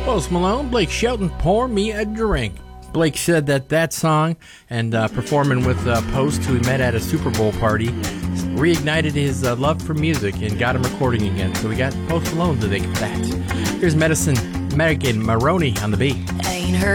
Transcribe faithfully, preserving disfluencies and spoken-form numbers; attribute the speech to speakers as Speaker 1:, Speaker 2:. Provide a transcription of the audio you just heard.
Speaker 1: Post Malone, Blake Shelton, Pour Me a Drink. Blake said that that song and uh, performing with uh, Post, who he met at a Super Bowl party, reignited his uh, love for music and got him recording again. So we got Post Malone to thank for that. Here's Medicine, Megan Maroney on the beat.
Speaker 2: Ain't heard